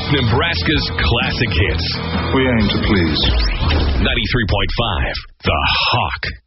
Nebraska's classic hits. We aim to please. 93.5, The Hawk.